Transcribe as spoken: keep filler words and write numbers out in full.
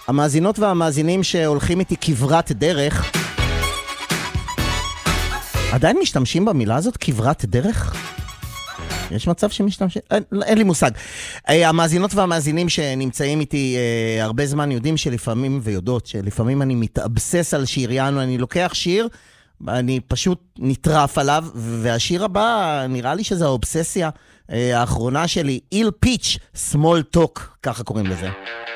המאזינות והמאזינים שהולכים איתי כברת דרך, עדיין משתמשים במילה הזאת, כברת דרך? יש מצב שמשתמשים? אין, אין לי מושג. המאזינות והמאזינים שנמצאים איתי אה, הרבה זמן יודעים שלפעמים, ויודעות שלפעמים אני מתאבסס על שיר, יענו, אני לוקח שיר, אני פשוט נטרף עליו, והשיר הבא, נראה לי שזו האובססיה אה, האחרונה שלי, איל פיץ', Small Talk, ככה קוראים לזה.